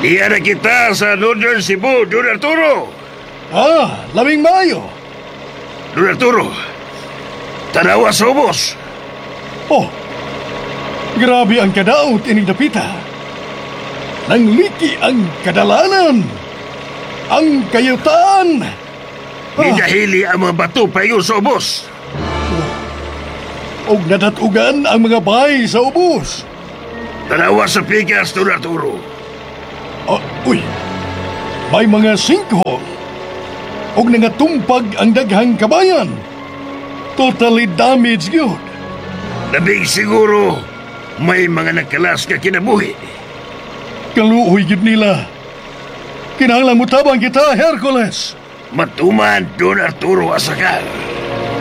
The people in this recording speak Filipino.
Diya na kita sa Northern Cebu, Don Arturo. Labing Mayo. Don Arturo, tanawa sa ubos. Oh, grabe ang kadaot ining dapita. Nangliki ang kadalanan. Ang kayutaan. Hinahili ang mga bato payo sa ubos. Og nadatugan ang mga bahay sa ubos. Tanawa sa pikas, Don Arturo. Uy, may mga sinkhole. Og nangatumpag ang daghang kabayan. Totally damaged yun. Labing siguro may mga nagkalas ka kinabuhi. Kaluoy gid nila. Kinahanglan mo tabang kita, Hercules. Matuman, Don Arturo Asakal.